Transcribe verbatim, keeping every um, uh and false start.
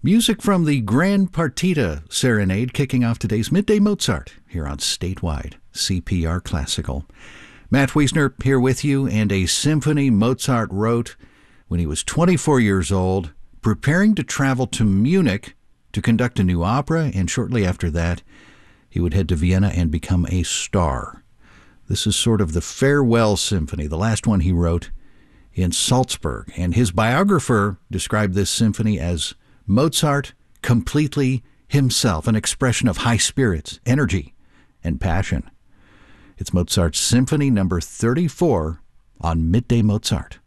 Music from the Grand Partita Serenade kicking off today's Midday Mozart here on Statewide C P R Classical. Matt Wiesner here with you, and a symphony Mozart wrote when he was twenty-four years old, preparing to travel to Munich to conduct a new opera, and shortly after that, he would head to Vienna and become a star. This is sort of the farewell symphony, the last one he wrote in Salzburg, and his biographer described this symphony as Mozart completely himself, an expression of high spirits, energy, and passion. It's Mozart's Symphony number thirty-four on Midday Mozart.